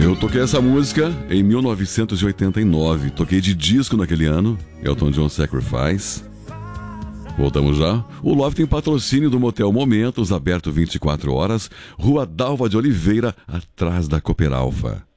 Eu toquei essa música em 1989. Toquei de disco naquele ano. Elton John Sacrifice. Voltamos já. O Love tem patrocínio do Motel Momentos, aberto 24 horas, Rua Dalva de Oliveira, atrás da Cooper Alfa.